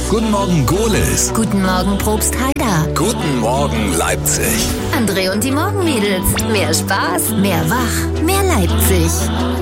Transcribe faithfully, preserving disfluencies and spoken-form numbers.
Guten Morgen, Gohlis. Guten Morgen, Probst Heider. Guten Morgen, Leipzig. André und die Morgenmädels. Mehr Spaß, mehr Wach, mehr Leipzig.